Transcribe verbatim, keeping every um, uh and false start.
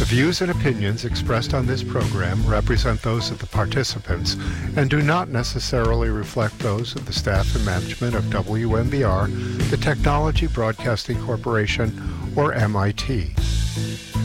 views and opinions expressed on this program represent those of the participants and do not necessarily reflect those of the staff and management of W M B R, the Technology Broadcasting Corporation, or M I T.